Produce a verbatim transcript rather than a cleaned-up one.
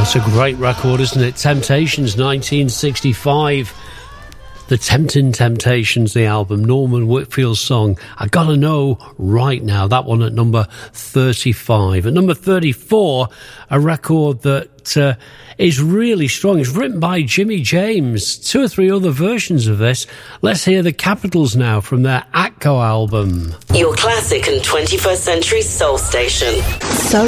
That's a great record, isn't it? Temptations, nineteen sixty-five. The Tempting Temptations, the album, Norman Whitfield's song, I Gotta Know Right Now. That one at number thirty-five. At number thirty-four, a record that uh, is really strong. It's written by Jimmy James. Two or three other versions of this. Let's hear the Capitals now from their Atco album. Your classic and twenty-first century soul station. Soul